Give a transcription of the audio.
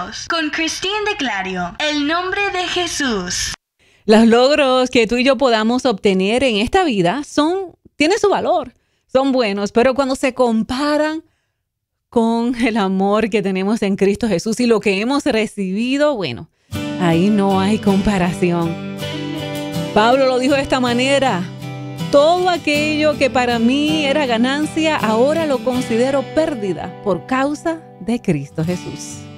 Logros con Christine de Clario. El nombre de Jesús. Los logros que tú y yo podamos obtener en esta vida tienen su valor, son buenos, pero cuando se comparan con el amor que tenemos en Cristo Jesús y lo que hemos recibido, bueno, ahí no hay comparación. Pablo lo dijo de esta manera: todo aquello que para mí era ganancia, ahora lo considero pérdida por causa de Cristo Jesús.